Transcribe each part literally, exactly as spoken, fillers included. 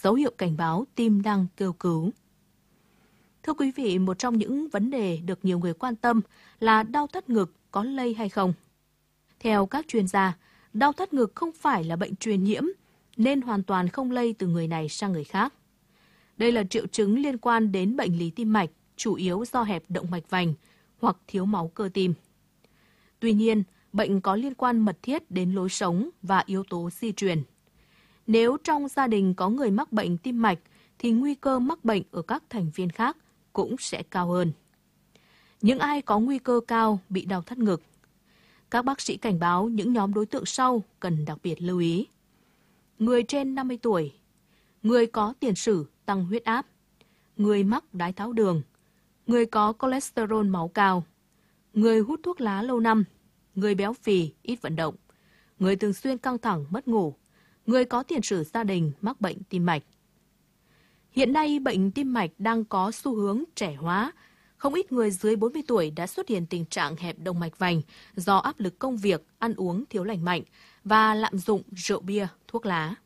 dấu hiệu cảnh báo tim đang kêu cứu. Thưa quý vị, một trong những vấn đề được nhiều người quan tâm là đau thắt ngực có lây hay không. Theo các chuyên gia, đau thắt ngực không phải là bệnh truyền nhiễm nên hoàn toàn không lây từ người này sang người khác. Đây là triệu chứng liên quan đến bệnh lý tim mạch, chủ yếu do hẹp động mạch vành hoặc thiếu máu cơ tim. Tuy nhiên, bệnh có liên quan mật thiết đến lối sống và yếu tố di truyền. Nếu trong gia đình có người mắc bệnh tim mạch, thì nguy cơ mắc bệnh ở các thành viên khác cũng sẽ cao hơn. Những ai có nguy cơ cao bị đau thắt ngực, các bác sĩ cảnh báo những nhóm đối tượng sau cần đặc biệt lưu ý. Người trên năm mươi tuổi, người có tiền sử tăng huyết áp, người mắc đái tháo đường, người có cholesterol máu cao, người hút thuốc lá lâu năm, người béo phì, ít vận động, người thường xuyên căng thẳng, mất ngủ, người có tiền sử gia đình mắc bệnh tim mạch. Hiện nay, bệnh tim mạch đang có xu hướng trẻ hóa. Không ít người dưới bốn mươi tuổi đã xuất hiện tình trạng hẹp động mạch vành do áp lực công việc, ăn uống thiếu lành mạnh và lạm dụng rượu bia, thuốc lá.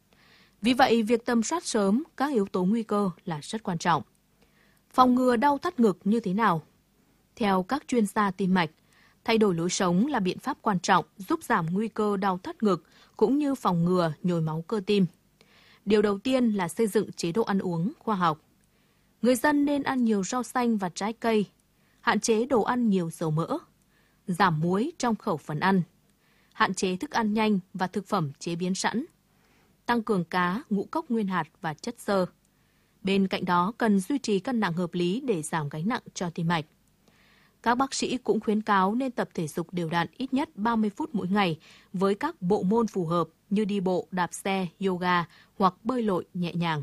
Vì vậy, việc tầm soát sớm các yếu tố nguy cơ là rất quan trọng. Phòng ngừa đau thắt ngực như thế nào? Theo các chuyên gia tim mạch, thay đổi lối sống là biện pháp quan trọng giúp giảm nguy cơ đau thắt ngực cũng như phòng ngừa nhồi máu cơ tim. Điều đầu tiên là xây dựng chế độ ăn uống khoa học. Người dân nên ăn nhiều rau xanh và trái cây, hạn chế đồ ăn nhiều dầu mỡ, giảm muối trong khẩu phần ăn, hạn chế thức ăn nhanh và thực phẩm chế biến sẵn, tăng cường cá, ngũ cốc nguyên hạt và chất xơ. Bên cạnh đó, cần duy trì cân nặng hợp lý để giảm gánh nặng cho tim mạch. Các bác sĩ cũng khuyến cáo nên tập thể dục đều đặn ít nhất ba mươi phút mỗi ngày với các bộ môn phù hợp như đi bộ, đạp xe, yoga hoặc bơi lội nhẹ nhàng.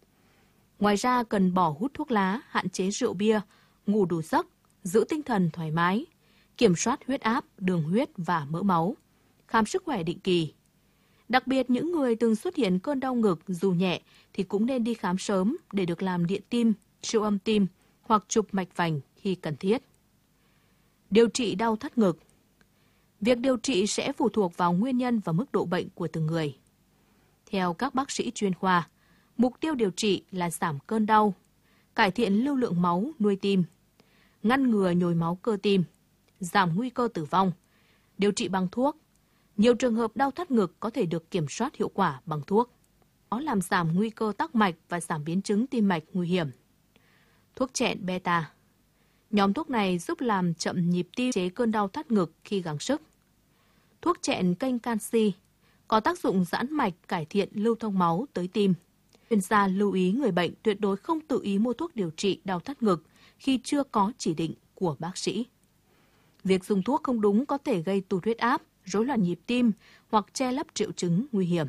Ngoài ra, cần bỏ hút thuốc lá, hạn chế rượu bia, ngủ đủ giấc, giữ tinh thần thoải mái, kiểm soát huyết áp, đường huyết và mỡ máu, khám sức khỏe định kỳ. Đặc biệt, những người từng xuất hiện cơn đau ngực dù nhẹ thì cũng nên đi khám sớm để được làm điện tim, siêu âm tim hoặc chụp mạch vành khi cần thiết. Điều trị đau thắt ngực. Việc điều trị sẽ phụ thuộc vào nguyên nhân và mức độ bệnh của từng người. Theo các bác sĩ chuyên khoa, mục tiêu điều trị là giảm cơn đau, cải thiện lưu lượng máu nuôi tim, ngăn ngừa nhồi máu cơ tim, giảm nguy cơ tử vong, điều trị bằng thuốc. Nhiều trường hợp đau thắt ngực có thể được kiểm soát hiệu quả bằng thuốc. Nó làm giảm nguy cơ tắc mạch và giảm biến chứng tim mạch nguy hiểm. Thuốc chẹn beta. Nhóm thuốc này giúp làm chậm nhịp tim, chế cơn đau thắt ngực khi gắng sức. Thuốc chẹn kênh canxi có tác dụng giãn mạch, cải thiện lưu thông máu tới tim. Chuyên gia lưu ý người bệnh tuyệt đối không tự ý mua thuốc điều trị đau thắt ngực khi chưa có chỉ định của bác sĩ. Việc dùng thuốc không đúng có thể gây tụt huyết áp, rối loạn nhịp tim hoặc che lấp triệu chứng nguy hiểm.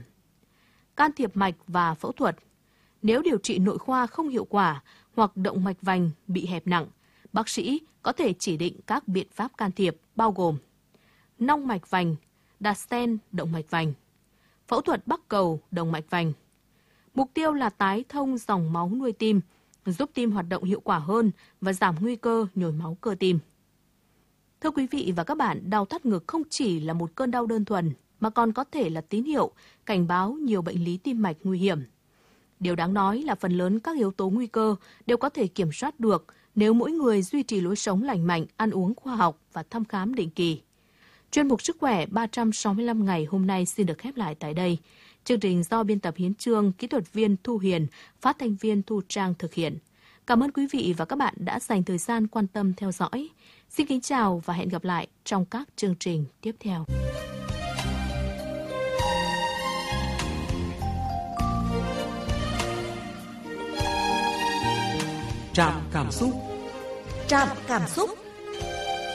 Can thiệp mạch và phẫu thuật. Nếu điều trị nội khoa không hiệu quả hoặc động mạch vành bị hẹp nặng, bác sĩ có thể chỉ định các biện pháp can thiệp bao gồm nong mạch vành, đặt stent động mạch vành, phẫu thuật bắc cầu động mạch vành. Mục tiêu là tái thông dòng máu nuôi tim, giúp tim hoạt động hiệu quả hơn và giảm nguy cơ nhồi máu cơ tim. Thưa quý vị và các bạn, đau thắt ngực không chỉ là một cơn đau đơn thuần, mà còn có thể là tín hiệu cảnh báo nhiều bệnh lý tim mạch nguy hiểm. Điều đáng nói là phần lớn các yếu tố nguy cơ đều có thể kiểm soát được nếu mỗi người duy trì lối sống lành mạnh, ăn uống khoa học và thăm khám định kỳ. Chuyên mục Sức khỏe ba trăm sáu mươi lăm ngày hôm nay xin được khép lại tại đây. Chương trình do biên tập Hiến Chương, kỹ thuật viên Thu Hiền, phát thanh viên Thu Trang thực hiện. Cảm ơn quý vị và các bạn đã dành thời gian quan tâm theo dõi. Xin kính chào và hẹn gặp lại trong các chương trình tiếp theo. Trạm cảm xúc. Trạm cảm xúc.